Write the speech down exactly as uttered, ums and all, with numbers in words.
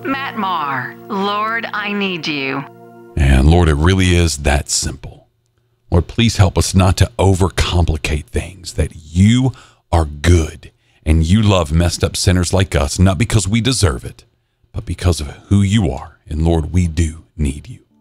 Matt Maher, Lord, I need you. And Lord, it really is that simple. Lord, please help us not to overcomplicate things, that you are good and you love messed up sinners like us, not because we deserve it, but because of who you are. And Lord, we do need you.